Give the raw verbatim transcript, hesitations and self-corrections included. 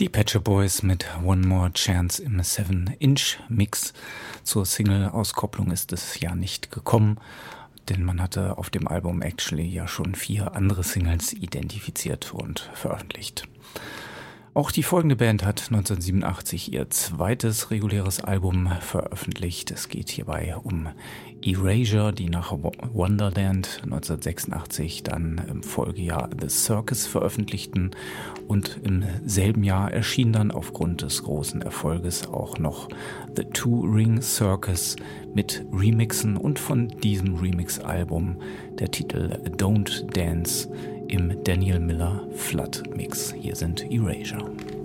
Die Pet Shop Boys mit One More Chance im seven Inch Mix. Zur Single-Auskopplung ist es ja nicht gekommen, denn man hatte auf dem Album Actually ja schon vier andere Singles identifiziert und veröffentlicht. Auch die folgende Band hat neunzehnhundertsiebenundachtzig ihr zweites reguläres Album veröffentlicht. Es geht hierbei um Erasure, die nach Wonderland neunzehnhundertsechsundachtzig dann im Folgejahr The Circus veröffentlichten, und im selben Jahr erschien dann aufgrund des großen Erfolges auch noch The Two-Ring Circus mit Remixen, und von diesem Remix-Album der Titel Don't Dance im Daniel Miller Flood Mix. Hier sind Erasure.